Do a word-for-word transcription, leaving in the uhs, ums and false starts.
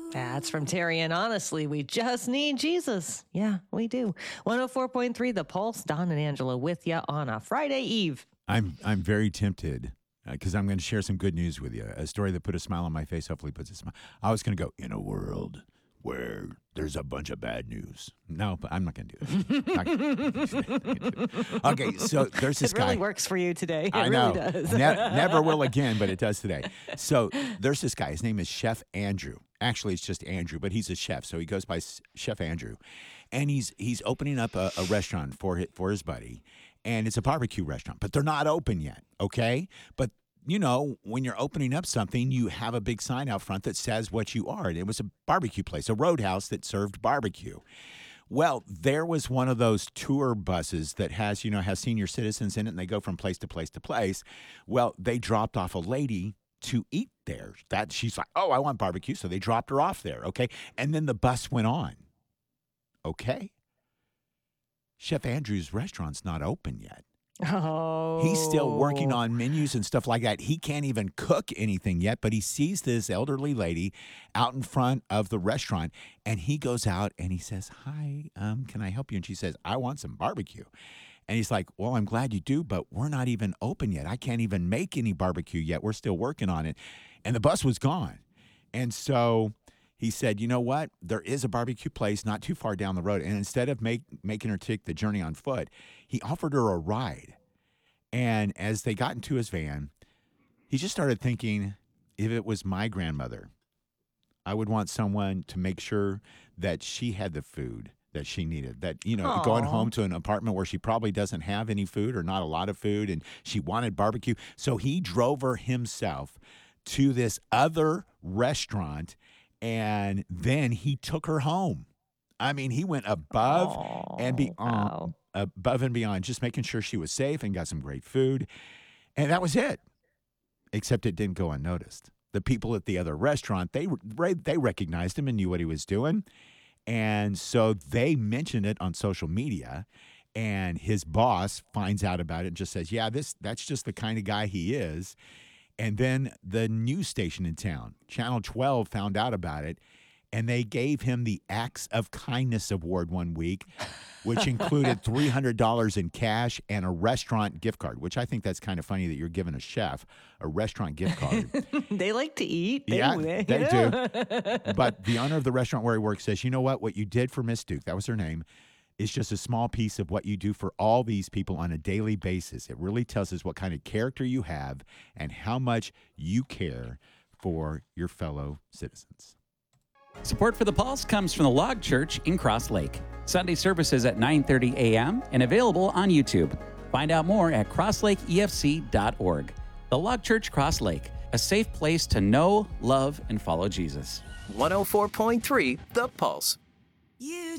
That's from Terry, and honestly, we just need Jesus. Yeah, we do. one oh four point three The Pulse, Don and Angela with you on a Friday Eve. I'm I'm very tempted because uh, I'm going to share some good news with you. A story that put a smile on my face, hopefully puts a smile. I was going to go, in a world where there's a bunch of bad news. No, but I'm not going to do that. Okay, so there's this it guy. It really works for you today. It I really know. does. Ne- never will again, but it does today. So there's this guy. His name is Chef Andrew. Actually, it's just Andrew, but he's a chef, so he goes by Chef Andrew. And he's he's opening up a, a restaurant for his, for his buddy, and it's a barbecue restaurant, but they're not open yet, okay? But you know, when you're opening up something, you have a big sign out front that says what you are. And it was a barbecue place, a roadhouse that served barbecue. Well, there was one of those tour buses that has, you know, has senior citizens in it, and they go from place to place to place. Well, they dropped off a lady to eat there. That she's like, oh, I want barbecue. So they dropped her off there, okay? And then the bus went on, okay? Chef Andrew's restaurant's not open yet. Oh. He's still working on menus and stuff like that. He can't even cook anything yet, but he sees this elderly lady out in front of the restaurant, and he goes out and he says, hi, um, can I help you? And she says, I want some barbecue. And he's like, well, I'm glad you do, but we're not even open yet. I can't even make any barbecue yet. We're still working on it. And the bus was gone. And so he said, you know what? There is a barbecue place not too far down the road. And instead of make, making her take the journey on foot, he offered her a ride. And as they got into his van, he just started thinking, if it was my grandmother, I would want someone to make sure that she had the food that she needed. That, you know, Aww. going home to an apartment where she probably doesn't have any food or not a lot of food, and she wanted barbecue. So he drove her himself to this other restaurant, and then he took her home. I mean, he went above Aww, and beyond, wow. above and beyond, just making sure she was safe and got some great food. And that was it, except it didn't go unnoticed. The people at the other restaurant, they they recognized him and knew what he was doing. And so they mentioned it on social media, and his boss finds out about it and just says, yeah, this that's just the kind of guy he is. And then the news station in town, Channel twelve, found out about it, and they gave him the Acts of Kindness Award one week, which included three hundred dollars in cash and a restaurant gift card, which I think that's kind of funny that you're giving a chef a restaurant gift card. They like to eat. They, Yeah, they, they you know? do. But the owner of the restaurant where he works says, you know what? What you did for Miss Duke, that was her name, is just a small piece of what you do for all these people on a daily basis. It really tells us what kind of character you have and how much you care for your fellow citizens. Support for The Pulse comes from the Log Church in Cross Lake. Sunday services at nine thirty a.m. and available on YouTube. Find out more at cross lake e f c dot org. The Log Church Cross Lake, a safe place to know, love, and follow Jesus. one oh four point three The Pulse. You